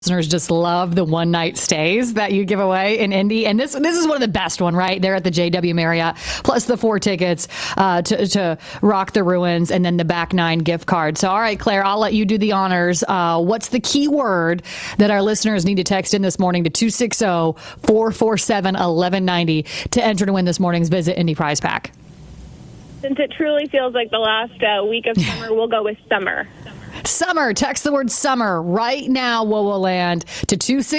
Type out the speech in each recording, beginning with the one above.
Listeners just love the one night stays that you give away in Indy. And this is one of the best one, right? They're at the JW Marriott, plus the 4 tickets to Rock the Ruins and then the back 9 gift card. So, all right, Claire, I'll let you do the honors. What's the key word that our listeners need to text in this morning to 260-447-1190 to enter to win this morning's Visit Indy prize pack? Since it truly feels like the last week of summer, we'll go with summer. Summer. Text the word summer right now, WOWO Land, to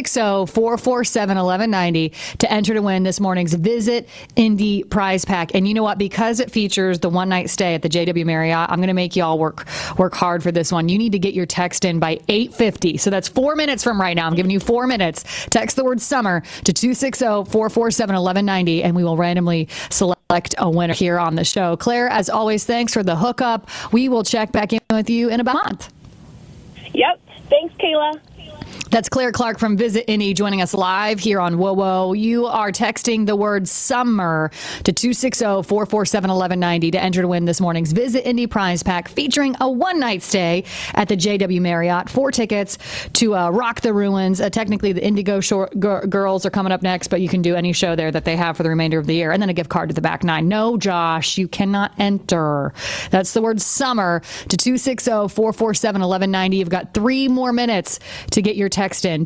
260-447-1190 to enter to win this morning's Visit Indy prize pack. And you know what? Because it features the one-night stay at the JW Marriott, I'm going to make y'all work hard for this one. You need to get your text in by 8:50. So that's 4 minutes from right now. I'm giving you 4 minutes. Text the word summer to 260-447-1190, and we will randomly select a winner here on the show. Claire, as always, thanks for the hookup. We will check back in with you in about a month. Yep. Thanks, Kayla. That's Claire Clark from Visit Indy joining us live here on WOWO. You are texting the word summer to 260-447-1190 to enter to win this morning's Visit Indy prize pack featuring a one-night stay at the JW Marriott, 4 tickets to Rock the Ruins. Technically, the Indigo Girls are coming up next, but you can do any show there that they have for the remainder of the year, and then a gift card to the back 9. No, Josh, you cannot enter. That's the word summer to 260-447-1190. You've got 3 more minutes to get your text in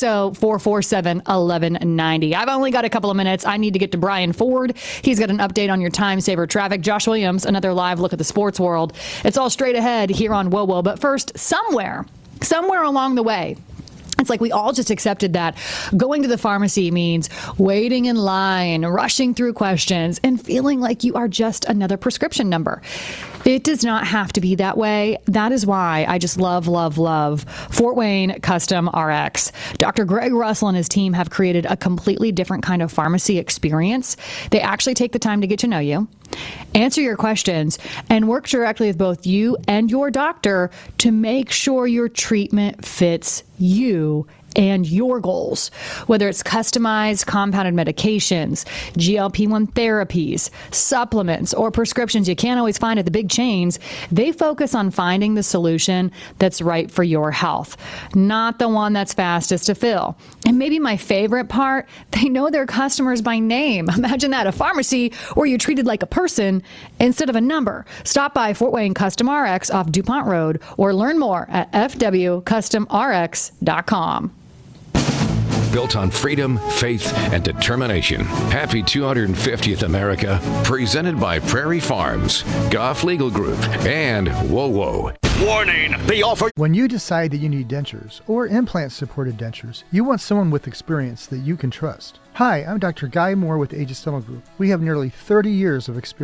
260-447-1190. I've only got a couple of minutes. I need to get to Brian Ford. He's got an update on your time saver traffic. Josh Williams, another live look at the sports world. It's all straight ahead here on WOWO. But first, somewhere along the way, it's like we all just accepted that going to the pharmacy means waiting in line, rushing through questions, and feeling like you are just another prescription number. It does not have to be that way. That is why I just love Fort Wayne Custom RX. Dr. Greg Russell and his team have created a completely different kind of pharmacy experience. They actually take the time to get to know you, answer your questions, and work directly with both you and your doctor to make sure your treatment fits you and your goals. Whether it's customized compounded medications, GLP-1 therapies, supplements, or prescriptions you can't always find at the big chains, they focus on finding the solution that's right for your health, not the one that's fastest to fill. And maybe my favorite part, they know their customers by name. Imagine that, a pharmacy where you're treated like a person instead of a number. Stop by Fort Wayne Custom RX off DuPont Road or learn more at fwcustomrx.com. Built on freedom, faith, and determination. Happy 250th America, presented by Prairie Farms, Goff Legal Group, and WOWO. Warning! The offer. When you decide that you need dentures or implant-supported dentures, you want someone with experience that you can trust. Hi, I'm Dr. Guy Moore with Aegis Dental Group. We have nearly 30 years of experience